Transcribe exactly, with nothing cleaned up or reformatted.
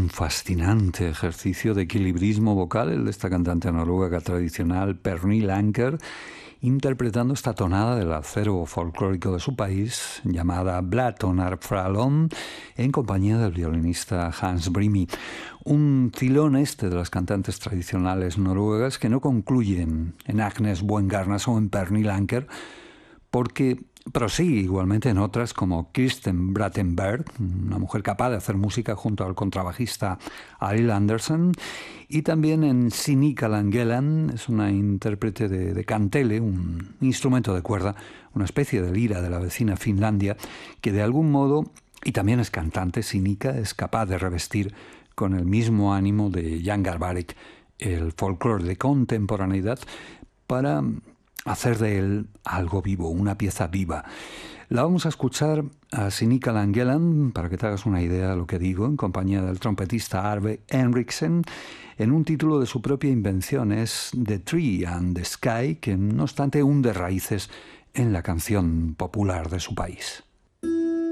un fascinante ejercicio de equilibrismo vocal, el de esta cantante noruega tradicional, Pernille Anker, interpretando esta tonada del acero folclórico de su país, llamada Blatonarfralon, en compañía del violinista Hans Brimi. Un filón este de las cantantes tradicionales noruegas que no concluyen en Agnes Buengarnas o en Pernille Anker, porque prosigue igualmente en otras como Kirsten Brattenberg, una mujer capaz de hacer música junto al contrabajista Arild Andersen, y también en Sinikka Langeland, es una intérprete de, de kantele, un instrumento de cuerda, una especie de lira de la vecina Finlandia, que de algún modo, y también es cantante, Sinikka es capaz de revestir con el mismo ánimo de Jan Garbarek el folclore de contemporaneidad para hacer de él algo vivo, una pieza viva. La vamos a escuchar a Sinikka Langeland, para que te hagas una idea de lo que digo, en compañía del trompetista Arve Henriksen, en un título de su propia invención, es The Tree and the Sky, que no obstante hunde raíces en la canción popular de su país.